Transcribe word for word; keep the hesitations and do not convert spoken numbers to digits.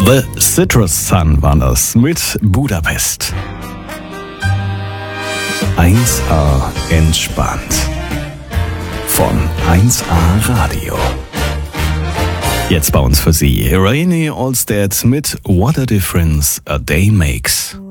The Citrus Sun war das mit Budapest. eins A entspannt. Von eins A Radio. Jetzt bei uns für Sie Rainy Allstead mit What a Difference a Day Makes.